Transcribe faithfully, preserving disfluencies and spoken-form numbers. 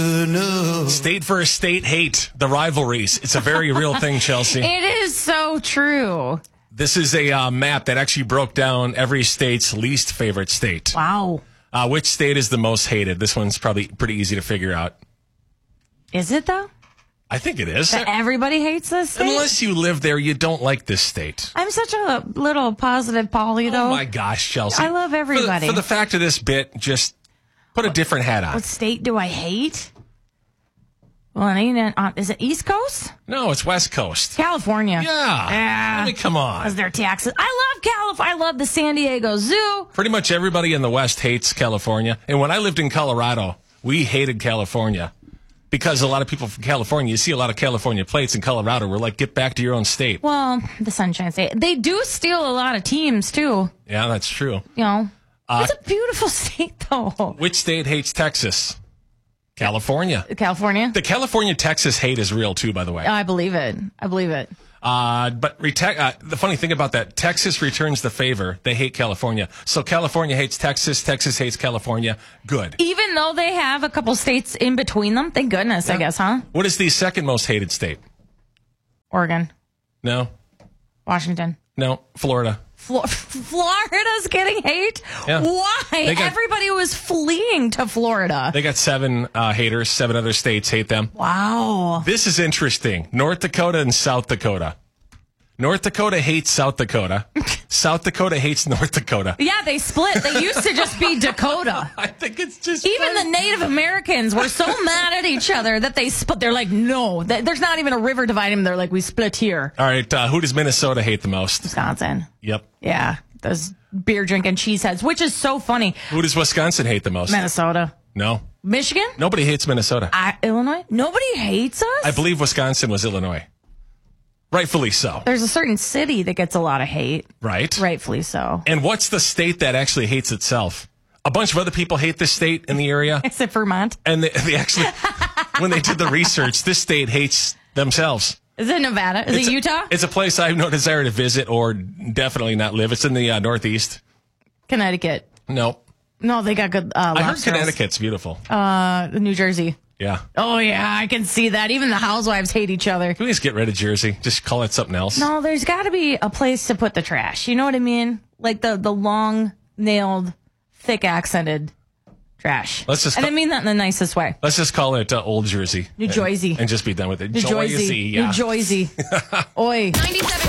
State for state hate, the rivalries. It's a very real thing, Chelsea. It is so true. This is a uh, map that actually broke down every state's least favorite state. Wow. Uh, which state is the most hated? This one's probably pretty easy to figure out. Is it, though? I think it is. That everybody hates this state? Unless you live there, you don't like this state. I'm such a little positive Polly, though. Oh, my gosh, Chelsea. I love everybody. For the, for the fact of this bit, just put a different hat on. What state do I hate? Well, it ain't. Uh, is it East Coast? No, it's West Coast. California. Yeah. Yeah. I mean, come on. Because their taxes. I love California. I love the San Diego Zoo. Pretty much everybody in the West hates California. And when I lived in Colorado, we hated California. Because a lot of people from California, you see a lot of California plates in Colorado. We're like, get back to your own state. Well, the Sunshine State. They do steal a lot of teams, too. Yeah, that's true. You know. Uh, it's a beautiful state, though. Which state hates Texas? California. California? The California-Texas hate is real, too, by the way. I believe it. I believe it. Uh, but rete- uh, the funny thing about that, Texas returns the favor. They hate California. So California hates Texas. Texas hates California. Good. Even though they have a couple states in between them? Thank goodness, yeah. I guess, huh? What is the second most hated state? Oregon. No. Washington. No. Florida. Flo- Florida's getting hate? Yeah. Why? Got, Everybody was fleeing to Florida. They got seven uh, haters. Seven other states hate them. Wow. This is interesting. North Dakota and South Dakota. North Dakota hates South Dakota. South Dakota hates North Dakota. Yeah, they split. They used to just be Dakota. I think it's just Even fun. the Native Americans were so mad at each other that they split. They're like, no, th- there's not even a river dividing them. They're like, we split here. All right, uh, who does Minnesota hate the most? Wisconsin. Yep. Yeah, those beer drinking cheeseheads, which is so funny. Who does Wisconsin hate the most? Minnesota. No. Michigan? Nobody hates Minnesota. I, Illinois? Nobody hates us? I believe Wisconsin was Illinois. Rightfully so. There's a certain city that gets a lot of hate. Right. Rightfully so. And what's the state that actually hates itself? A bunch of other people hate this state in the area. Is it Vermont? And they, they actually, when they did the research, this state hates themselves. Is it Nevada? Is it's it a, Utah? It's a place I have no desire to visit or definitely not live. It's in the uh, Northeast. Connecticut. No. No, they got good uh, I heard lobsters. Connecticut's beautiful. Uh, New Jersey. Yeah. Oh, yeah, I can see that. Even the housewives hate each other. Can we just get rid of Jersey? Just call it something else. No, there's got to be a place to put the trash. You know what I mean? Like the, the long-nailed, thick-accented trash. Let's just. And call, I mean that in the nicest way. Let's just call it uh, Old Jersey. New Jersey. And, and just be done with it. New Jersey. Yeah. New Jersey. Oi. ninety-seven